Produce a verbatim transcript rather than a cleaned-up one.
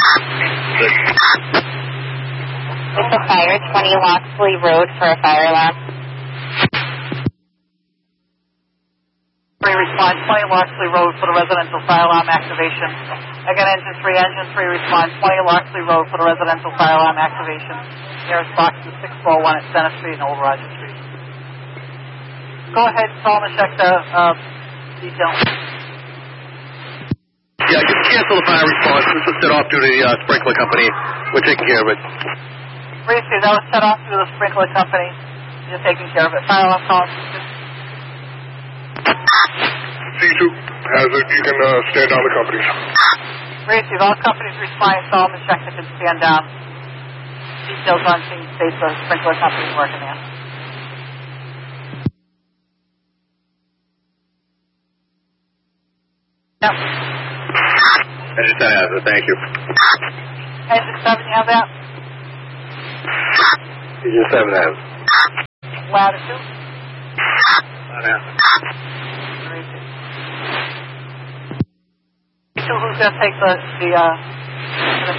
Good. It's a fire, twenty Loxley Road for a fire alarm. three respond, twenty Loxley Road for the residential fire alarm activation. Again, engine three, engine three respond, twenty Loxley Road for the residential fire alarm activation. Nearest box is six four one at Center Street and Old Roger Street. Go ahead, Solomon, check the uh, detail. Yeah, just cancel the fire response. This was set off due to the uh, sprinkler company. We're taking care of it. Briefly, that was set off through the sprinkler company. You're taking care of it. Fire alarm call. C two has it. You can uh, stand down the companies. Briefly, all companies responding, Solomon, check that can stand down. Details on scene state the sprinkler company working there. Yep. Engine ten has it. Thank you. Engine seven, you have that? Engine seven has it. Latitude? Not has it. So who's going to take the, the uh,